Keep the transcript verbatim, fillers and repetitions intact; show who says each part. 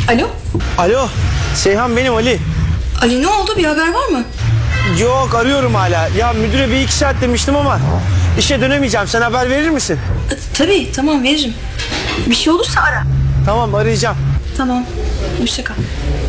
Speaker 1: Alo?
Speaker 2: Alo, Seyhan benim Ali.
Speaker 1: Ali, ne oldu? Bir haber var mı?
Speaker 2: Yok, arıyorum hala. Ya müdüre bir iki saat demiştim ama işe dönemeyeceğim. Sen haber verir misin?
Speaker 1: E, tabii, tamam, veririm. Bir şey olursa ara.
Speaker 2: Tamam, arayacağım.
Speaker 1: Tamam. Hoşça kal.